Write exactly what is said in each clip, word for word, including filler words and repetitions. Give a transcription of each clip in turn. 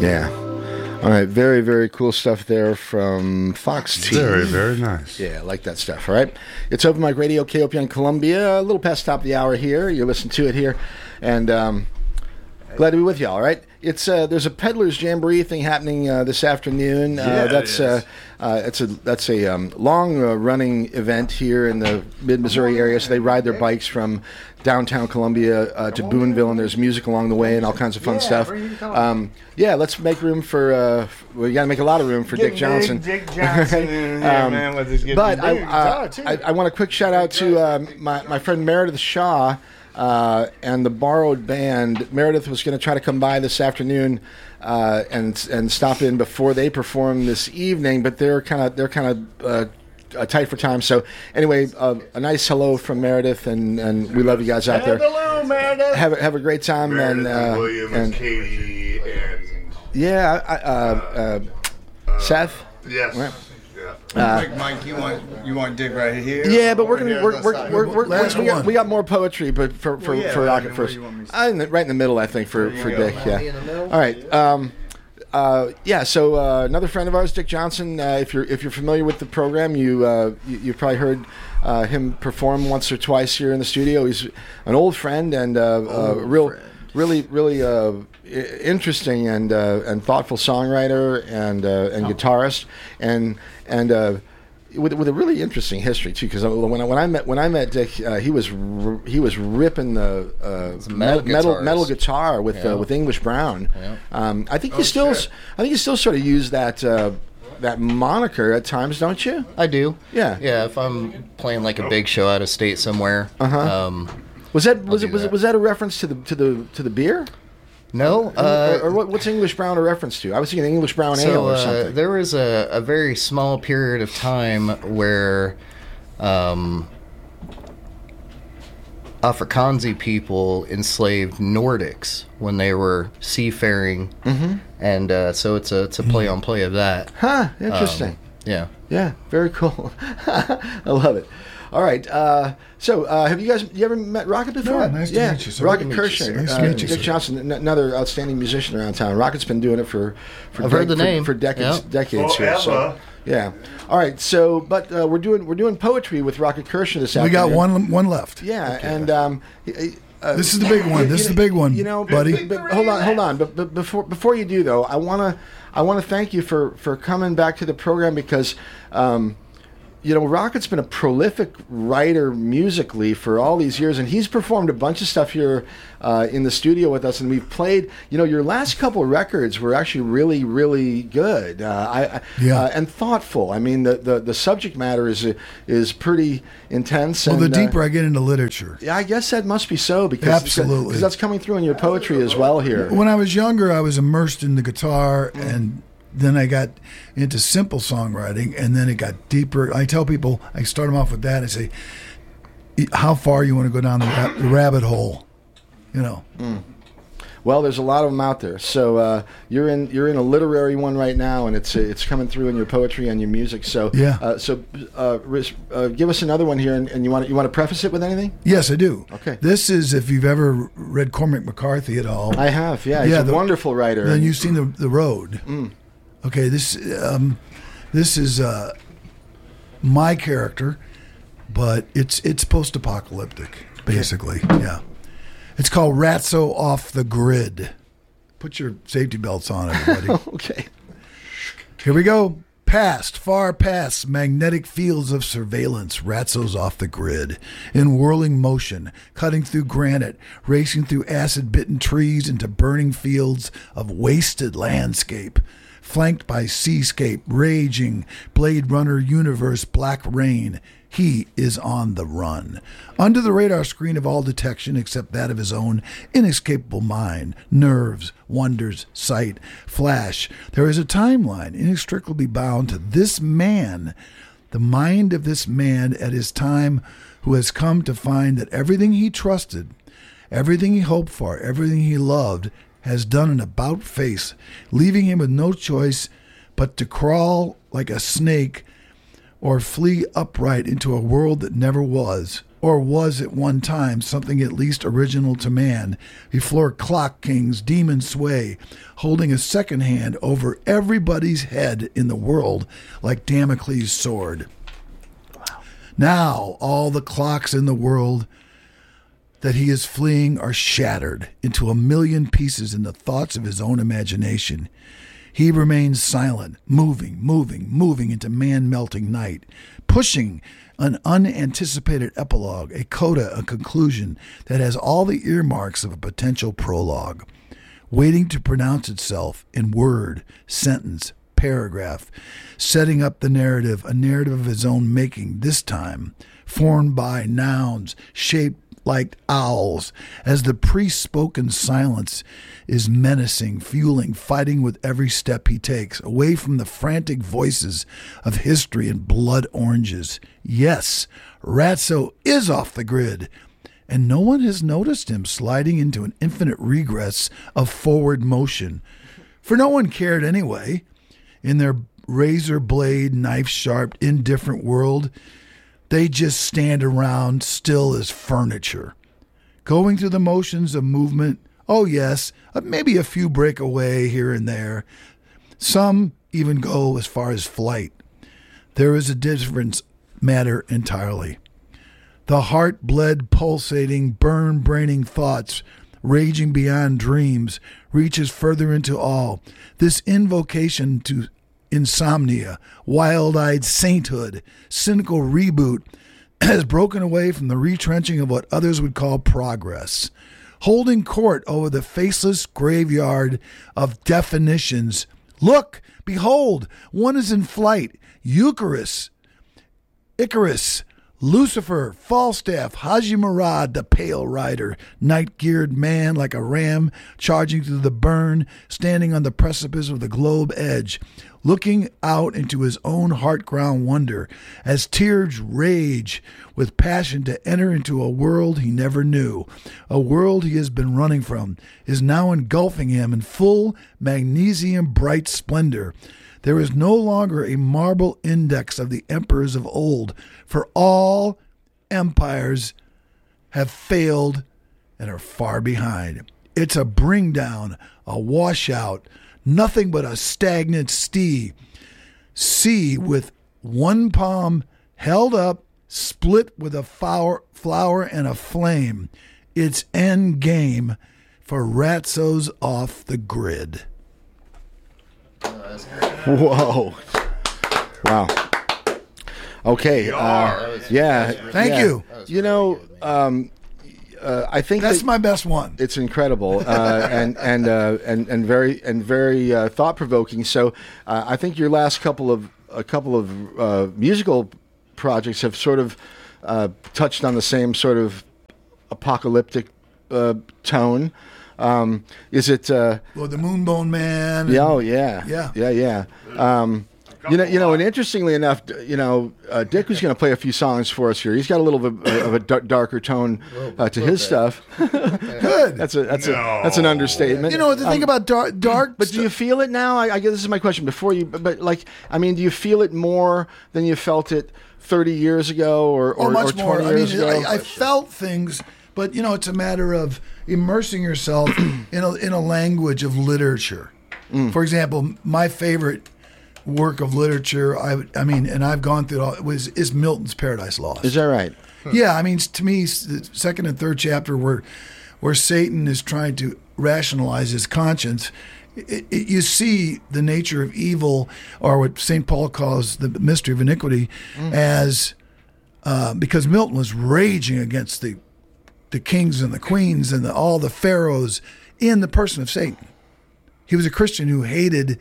Yeah. All right, very, very cool stuff there from Fox T. Very, very nice. Yeah, I like that stuff, all right? It's Open Mic Radio, K O P N Columbia, a little past top of the hour here. You're listening to it here, and um, glad to be with you all, all right? It's uh, there's a Peddlers Jamboree thing happening uh, this afternoon. Uh, yeah, that's it uh, uh, it's a that's a um, long uh, running event here in the mid-Missouri area. So they ride their bikes from downtown Columbia uh, to Boonville, and there's music along the way and all kinds of fun stuff. Um, yeah, let's make room for. Uh, we got to make a lot of room for Dick Johnson. Dick Johnson, in here, um, man. With his but I, uh, I, I want a quick shout out to uh, my my friend Meredith Shaw. Uh, and the Borrowed Band. Meredith was going to try to come by this afternoon uh, and and stop in before they perform this evening, but they're kind of they're kind of uh, uh, tight for time. So anyway, uh, a nice hello from Meredith, and, and we love you guys out there. Hello, Meredith. Have a, have a great time, Meredith and, uh, and William and and Katie and yeah, I, uh, uh, Seth. yes. Right. Uh, Mike, Mike, you want you want Dick right here? Yeah, but we're gonna Here, we're let's we're, stop. we're, we're, Last we, got, one. we got more poetry, but for for, Well, yeah, for I Rocket mean, where first. you want me to Uh, in the, right in the middle, I think, for for you Dick. go. Yeah. All right. Um, uh, yeah. So uh, another friend of ours, Dick Johnson. Uh, if you're if you're familiar with the program, you uh, you, you've probably heard uh, him perform once or twice here in the studio. He's an old friend and uh, uh, real. friend. Really, really uh, I- interesting and uh, and thoughtful songwriter and uh, and guitarist, and and uh, with with a really interesting history too. Because when I, when I met when I met Dick, uh, he was r- he was ripping the uh, a metal metal guitarist. metal guitar with Yeah. uh, with English Brown. Yeah. Um, I think Oh, you still shit. I think you still sort of use that uh, that moniker at times, don't you? I do. Yeah. Yeah, if I'm playing like a big show out of state somewhere. Uh-huh. Um, Was that was do it was that. it was that a reference to the to the to the beer? no. Uh, or, or what, what's English Brown a reference to? I was thinking English Brown Ale so or uh, something. there was a, a very small period of time where um, Afrikaansi people enslaved Nordics when they were seafaring, mm-hmm. and uh, so it's a it's a play on play of that. Huh, interesting. Um, yeah. Yeah, very cool. I love it. All right. Uh, so, uh, have you guys you ever met Rocket before? Oh, No, nice to yeah. meet you, sir. Rocket Nice to meet you, Kirshner, sir. Nice to uh, meet you, Dick sir. Johnson, n- another outstanding musician around town. Rocket's been doing it for for, I've heard the for, name. for decades. Yeah. Decades here. So, Forever. yeah. All right. So, but uh, we're doing we're doing poetry with Rocket Kirshner this We afternoon. got one one left. Yeah, and um, he- uh, This is the big one. This is the big one, You know, buddy. But, but hold on, hold on. But, but before before you do though, I wanna I wanna thank you for for coming back to the program because. Um, You know, Rocket's been a prolific writer musically for all these years, and he's performed a bunch of stuff here uh, in the studio with us. And we've played. You know, your last couple of records were actually really, really good. Uh, I, I, Yeah. uh, and thoughtful. I mean, the, the, the subject matter is is pretty intense. Well, the and, uh, deeper I get into literature. yeah, I guess that must be so because Absolutely. because that's coming through in your poetry as well here. When I was younger, I was immersed in the guitar, and then I got into simple songwriting, and then it got deeper. I tell people, I start them off with that. I say, how far you want to go down the, ra- the rabbit hole, you know. Well, there's a lot of them out there. So uh, you're in you're in a literary one right now, and it's it's coming through in your poetry and your music. So Yeah. Uh, so uh, Rich, uh, give us another one here, and, and you want you want to preface it with anything? Yes, I do. Okay. This is, if you've ever read Cormac McCarthy at all, I have. Yeah, he's Yeah, a the- wonderful writer. then you've seen the the road. Okay, this um, this is uh, my character, but it's it's post apocalyptic, basically. Yeah, it's called Ratso Off the Grid. Put your safety belts on, everybody. Okay. Here we go. Past, far past magnetic fields of surveillance, Ratso's off the grid, in whirling motion, cutting through granite, racing through acid-bitten trees into burning fields of wasted landscape, flanked by seascape, raging, Blade Runner universe black rain. He is on the run. Under the radar screen of all detection except that of his own inescapable mind, nerves, wonders, sight, flash. There is a timeline inextricably bound to this man, the mind of this man at his time who has come to find that everything he trusted, everything he hoped for, everything he loved, has done an about face, leaving him with no choice but to crawl like a snake or flee upright into a world that never was, or was at one time something at least original to man, before clock kings demon sway, holding a second hand over everybody's head in the world like Damocles' sword. Wow. Now all the clocks in the world that he is fleeing are shattered into a million pieces in the thoughts of his own imagination. He remains silent, moving, moving, moving into man-melting night, pushing an unanticipated epilogue, a coda, a conclusion that has all the earmarks of a potential prologue, waiting to pronounce itself in word, sentence, paragraph, setting up the narrative, a narrative of his own making, this time formed by nouns shaped like owls, as the pre-spoken silence is menacing, fueling, fighting with every step he takes, away from the frantic voices of history and blood oranges. Yes, Ratso is off the grid, and no one has noticed him sliding into an infinite regress of forward motion. For no one cared anyway. In their razor blade, knife-sharp, indifferent world, they just stand around still as furniture, going through the motions of movement. Oh, yes, maybe a few break away here and there. Some even go as far as flight. There is a difference matter entirely. The heart-bled, pulsating, burn-braining thoughts, raging beyond dreams, reaches further into all. This invocation to insomnia, wild-eyed sainthood, cynical reboot has broken away from the retrenching of what others would call progress, holding court over the faceless graveyard of definitions. Look, behold, one is in flight. Eucharist, Icarus, Lucifer, Falstaff, Haji Murad, the pale rider, night-geared man like a ram charging through the burn, standing on the precipice of the globe edge, looking out into his own heart-ground wonder as tears rage with passion to enter into a world he never knew. A world he has been running from is now engulfing him in full magnesium-bright splendor. There is no longer a marble index of the emperors of old, for all empires have failed and are far behind. It's a bring down, a washout, nothing but a stagnant sea. Sea with one palm held up, split with a flower, flower and a flame. It's end game for Ratso's off the grid. Whoa. Wow. Okay. Uh, yeah. Thank yeah. you. You know, um, uh, I think That's that my best one. it's incredible uh, and and uh, and and very and very uh, thought provoking. So uh, I think your last couple of a couple of uh, musical projects have sort of uh, touched on the same sort of apocalyptic uh, tone. Um, is it? Uh, Well, the Moonbone Man. and- yeah, oh yeah, Yeah. yeah, yeah. Um, you know, you know, and interestingly enough, you know, uh, Dick was going to play a few songs for us here. He's got a little bit of a dar- darker tone uh, to his stuff. Good. That's a that's a No. that's an understatement. You know, the thing about dark, dark But do you feel it now? I, I guess this is my question. Before you, but, but like, I mean, do you feel it more than you felt it thirty years ago, or or, Oh, much or more. twenty I years mean, ago? I, I felt things, but you know, it's a matter of immersing yourself in a in a language of literature. Mm. For example, my favorite work of literature, I I mean, and I've gone through it all, was is Milton's Paradise Lost. Is that right? Yeah, I mean, to me, s- the second and third chapter where where Satan is trying to rationalize his conscience, it, it, you see the nature of evil, or what Saint Paul calls the mystery of iniquity, as uh, because Milton was raging against the the kings and the queens and the, all the pharaohs in the person of Satan. He was a Christian who hated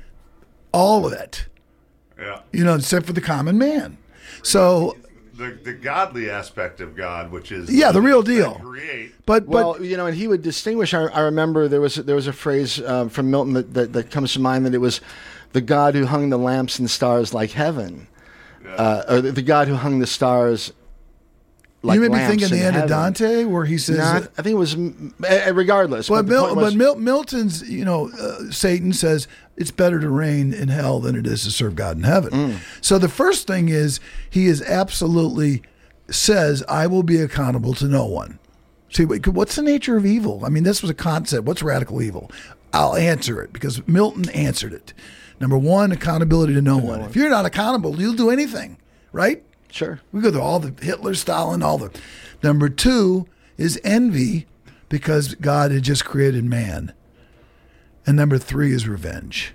all of it, Yeah. you know, except for the common man. So, The the godly aspect of God, which is yeah, the real that deal. Create. But but Well, you know, and he would distinguish. I, I remember there was there was a phrase um, from Milton that, that that comes to mind, that it was the God who hung the lamps and stars like heaven, uh, or the, the God who hung the stars like you may be lamps thinking the in end of heaven. Dante, where he says, Not, I think it was mm, eh, regardless. but, the Mil- point was- but Mil- Milton's, you know, uh, Satan says it's better to reign in hell than it is to serve God in heaven. Mm. So the first thing is he is absolutely says, I will be accountable to no one. See, what's the nature of evil? I mean, this was a concept. What's radical evil? I'll answer it because Milton answered it. Number one, accountability to no one. If you're not accountable, you'll do anything, right? Sure. We go through all the Hitler, Stalin, all the. Number two is envy because God had just created man. And number three is revenge.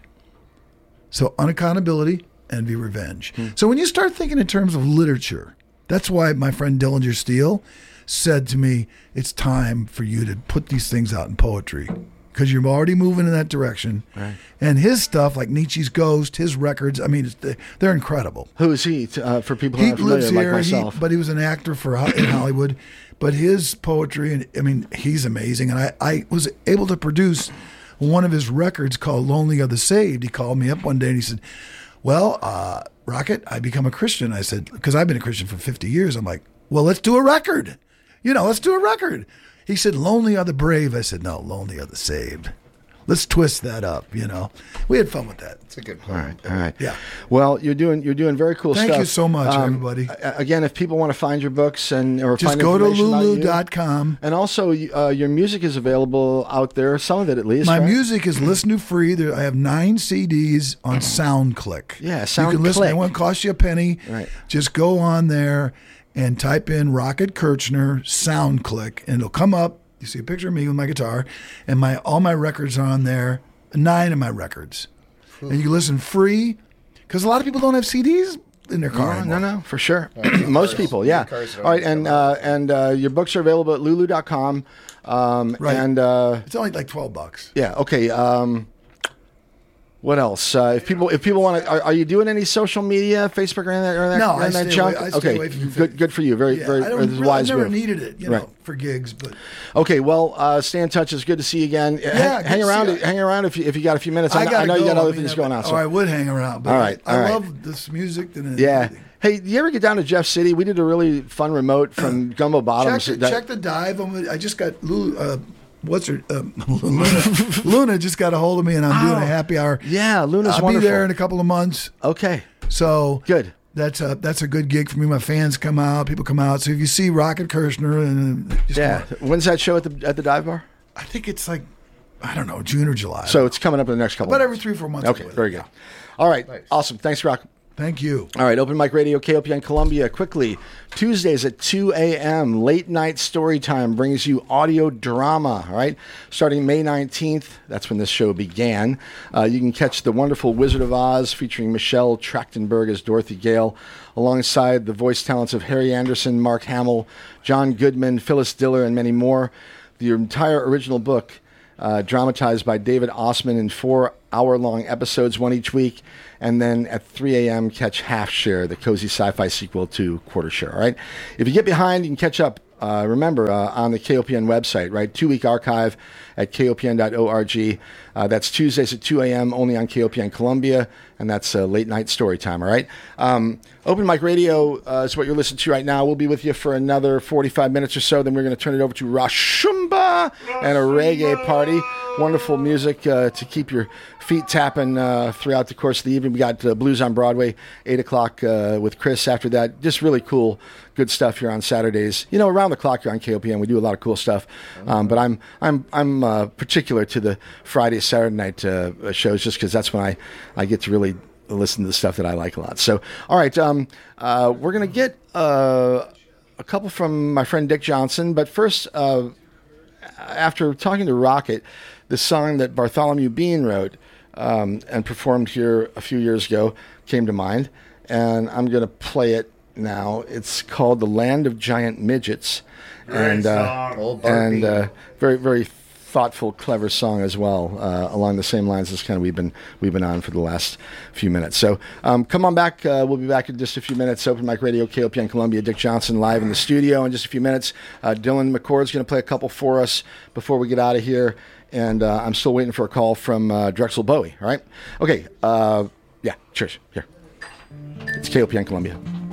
So unaccountability, envy, revenge. Hmm. So when you start thinking in terms of literature, that's why my friend Dillinger Steele said to me, it's time for you to put these things out in poetry because you're already moving in that direction. Right. And his stuff, like Nietzsche's Ghost, his records, I mean, it's, they're incredible. Who is he, uh, for people who He aren't familiar, lives like here, myself? he, but he was an actor for in Hollywood. But his poetry, and I mean, he's amazing. And I, I was able to produce one of his records called Lonely Are the Saved. He called me up one day and he said, well, uh, Rocket, I become a Christian. I said, because I've been a Christian for fifty years. I'm like, well, let's do a record. You know, let's do a record. He said, lonely are the brave. I said, no, lonely are the saved. Let's twist that up, you know. We had fun with that. It's a good All point. right, all right. Yeah. Well, you're doing you're doing very cool Thank stuff. you so much, Um, everybody. a- Again, if people want to find your books and or Just find go to information about you- lulu dot com. And also, uh, your music is available out there. Some of it, at least. My right? music is listen to free. There, I have nine C Ds on SoundClick. Yeah, You can listen. SoundClick. It won't cost you a penny. Right. Just go on there and type in Rocket Kirchner SoundClick, and it'll come up. You see a picture of me with my guitar, and my all my records are on there. Nine of my records, and you can listen free because a lot of people don't have C Ds in their car. No, anymore. no, no, for sure. Most people, yeah. cars don't All right, and uh, and uh, your books are available at lulu dot com. Um, Right. And uh, It's only like twelve bucks. yeah, okay. Um, what else? Uh, if people if people want to, are, are you doing any social media, Facebook or anything? Or that, No, or I that stay junk? away- I stay okay, away from good, good for you. Very, Yeah, very, I, don't, very really, I wise never move. needed it, you Right. know, for gigs, but Okay, well, uh, stay in touch. It's good to see you again. Yeah, hang, good hang to around. see you. Hang around if you if you got a few minutes. I, I, know- gotta I know you go. got other I mean, things I- going on. Or So. I would hang around. But All right, I, all I right. love this music. And Yeah. everything. Hey, do you ever get down to Jeff City? We did a really fun remote from Gumbo Check Bottoms. the, that- check the dive. I'm, I just got Lulu, uh, what's her um, Luna. Luna just got a hold of me, and I'm doing Oh. a happy hour. Yeah, Luna's I'll wonderful. be there in a couple of months. Okay, So good. That's a that's a good gig for me. My fans come out, people come out. So if you see Rocket Kirchner, and uh, just Yeah. come out. When's that show at the at the dive bar? I think it's like I don't know, June or July. So it's coming up in the next couple. about of every months. three four months. Okay, I'll do very it. good. All right, Nice. awesome. Thanks, Rock. Thank you. All right, Open Mic Radio, K O P N Columbia. Quickly, Tuesdays at two a.m., late night story time brings you audio drama, all right? Starting May nineteenth, that's when this show began. Uh, you can catch The Wonderful Wizard of Oz featuring Michelle Trachtenberg as Dorothy Gale, alongside the voice talents of Harry Anderson, Mark Hamill, John Goodman, Phyllis Diller, and many more. The entire original book, uh, dramatized by David Osman in four hour-long episodes, one each week. And then at three a.m., catch Half Share, the cozy sci-fi sequel to Quarter Share, all right? If you get behind, you can catch up, uh, remember, uh, on the K O P N website, right? Two-week archive at K O P N dot org. Uh, that's Tuesdays at two a.m., only on K O P N Columbia, and that's uh, late night story time, all right? Um, Open Mic Radio uh, is what you're listening to right now. We'll be with you for another forty-five minutes or so. Then we're going to turn it over to Rashumba and a reggae party. Wonderful music uh, to keep your feet tapping uh, throughout the course of the evening. We got uh, Blues on Broadway, eight o'clock uh, with Chris after that. Just really cool, good stuff here on Saturdays. You know, around the clock here on K O P N, we do a lot of cool stuff. Um, but I'm I'm I'm uh, particular to the Friday, Saturday night uh, shows just because that's when I, I get to really listen to the stuff that I like a lot. So, all right, um, uh, we're going to get uh, a couple from my friend Dick Johnson. But first, uh, after talking to Rocket, the song that Bartholomew Bean wrote um, and performed here a few years ago came to mind, and I'm going to play it now. It's called "The Land of Giant Midgets," Great and uh, song. Old Bart and Bean. uh, very very thoughtful, clever song as well, uh, along the same lines as kind of we've been we've been on for the last few minutes. So um, come on back. Uh, we'll be back in just a few minutes. Open Mic Radio, K O P N Columbia. Dick Johnson live in the studio in just a few minutes. Uh, Dylan McCord's going to play a couple for us before we get out of here. And uh, I'm still waiting for a call from uh, Drexel Bowie. All right. Okay. Uh, yeah. Cheers. Here. It's K O P N Columbia.